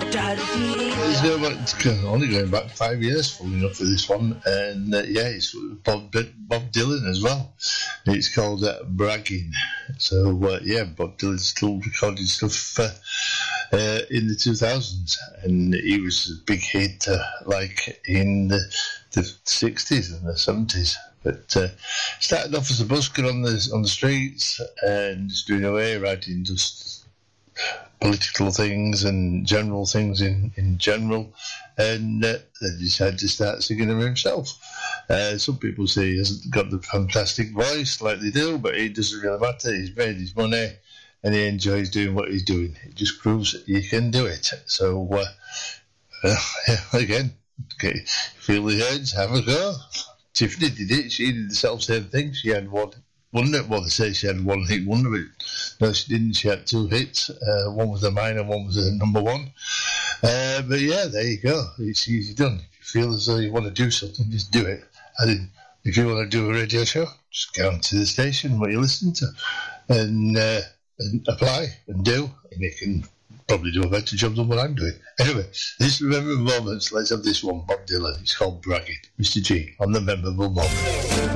It's only going back 5 years, full enough for this one, and it's Bob Dylan as well. It's called Bragging. So Bob Dylan still recording stuff in the 2000s, and he was a big hit in the 60s and the 70s. But started off as a busker on the streets and just doing away, writing just political things and general things in general, and then decided to start singing them himself. Some people say he hasn't got the fantastic voice like they do, but it doesn't really matter. He's made his money and he enjoys doing what he's doing. It just proves that you can do it. So again, okay, feel the urge, have a go. Tiffany did it. She did the self-same thing. She had one wonder. Well, they say she had one hit wonder, but no, she didn't. She had two hits. One was a minor, one was a number one. But yeah, there you go. It's easy done. If you feel as though you want to do something, just do it. If you want to do a radio show, just go on to the station, what you listen to, and apply and do, and you can probably do a better job than what I'm doing. Anyway, this Memorable Moments. Let's have this one, Bob Dylan. It's called Bragging. Mr. G on the Memorable Moments.